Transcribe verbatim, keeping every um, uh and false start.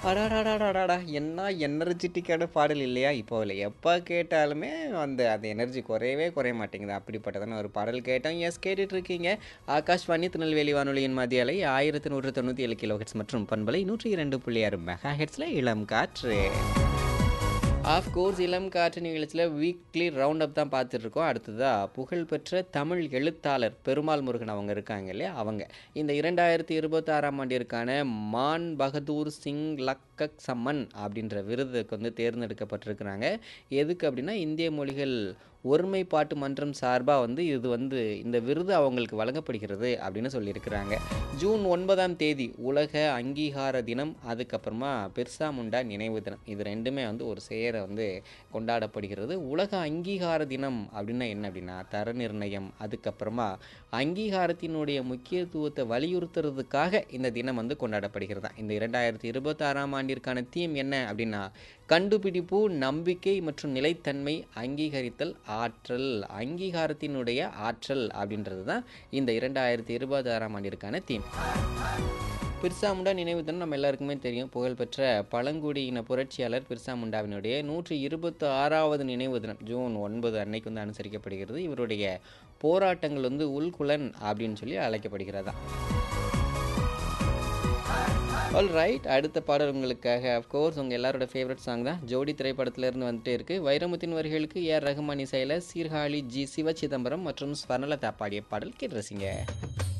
அடாடாடாடாடா! என்ன எனர்ஜிட்டிக்கான பாடல் இல்லையா? இப்போ இல்ல எப்ப கேட்டாலுமே அந்த அந்த எனர்ஜி குறையவே குறைய மாட்டேங்குது. அப்படிப்பட்டதான ஒரு பாடல் கேட்டோம். எஸ் கேட்டுட்டு இருக்கீங்க. ஆகாஷ்வாணி திருநெல்வேலி வானொலியின் மதிய அலை ஆயிரத்து நூற்று தொண்ணூற்றி ஏழு கிலோ ஹெர்ட்ஸ் மற்றும் பண்பலை நூற்று இரண்டு புள்ளி ஆறு மெகா ஹெர்ட்ஸ்ல இளம் காற்று. ஆஃப் கோர்ஸ் இளம் காற்று நிகழ்ச்சியில் வீக்லி ரவுண்ட் அப் தான் பார்த்துட்ருக்கோம். அடுத்ததாக புகழ்பெற்ற தமிழ் எழுத்தாளர் பெருமாள் முருகன் அவங்க இருக்காங்க இல்லையா, அவங்க இந்த இரண்டாயிரத்தி இருபத்தாறாம் ஆண்டிற்கான மான் பகதூர் சிங் லக்கக் சம்மன் அப்படின்ற விருதுக்கு வந்து தேர்ந்தெடுக்கப்பட்டிருக்கிறாங்க. எதுக்கு அப்படின்னா இந்திய மொழிகள் ஒருமைப்பாட்டு மன்றம் சார்பாக வந்து இது வந்து இந்த விருது அவங்களுக்கு வழங்கப்படுகிறது அப்படின்னு சொல்லியிருக்கிறாங்க. ஜூன் ஒன்பதாம் தேதி உலக அங்கீகார தினம், அதுக்கப்புறமா பிர்சா முண்டா நினைவு தினம், இது ரெண்டுமே வந்து ஒரு சேர வந்து கொண்டாடப்படுகிறது. உலக அங்கீகார தினம் அப்படின்னா என்ன அப்படின்னா தர நிர்ணயம், அதுக்கப்புறமா அங்கீகாரத்தினுடைய முக்கியத்துவத்தை வலியுறுத்துறதுக்காக இந்த தினம் வந்து கொண்டாடப்படுகிறது. இந்த இரண்டாயிரத்தி இருபத்தாறாம் ஆண்டிற்கான தீம் என்ன அப்படின்னா கண்டுபிடிப்பு, நம்பிக்கை மற்றும் நிலைத்தன்மை, அங்கீகரித்தல், ஆற்றல். அங்கீகாரத்தினுடைய ஆற்றல் அப்படின்றது தான் இந்த இரண்டாயிரத்தி இருபத்தாறாம் ஆண்டிற்கான தீம். பிர்சா முண்டா நினைவு தினம் நம்ம எல்லாருக்குமே தெரியும். புகழ்பெற்ற பழங்குடியின புரட்சியாளர் பிர்சா முண்டாவினுடைய நூற்றி இருபத்தி ஆறாவது நினைவு தினம் ஜூன் ஒன்பது அன்னைக்கு வந்து அனுசரிக்கப்படுகிறது. இவருடைய போராட்டங்கள் வந்து உள்குலன் அப்படின்னு சொல்லி அழைக்கப்படுகிறதா. ஆல் ரைட், அடுத்த பாடல் உங்களுக்காக அஃப்கோர்ஸ் உங்கள் எல்லாரோட ஃபேவரட் சாங் தான். ஜோடி திரைப்படத்திலேருந்து வந்துட்டே இருக்குது. வைரமுத்தின் வரிகளுக்கு ஏஆர் ரஹ்மான் இசையில் சீர்காழி ஜி சிவ சிதம்பரம் மற்றும் ஸ்வர்ணலதா பாடிய பாடல் கேட்டு ரசிங்க.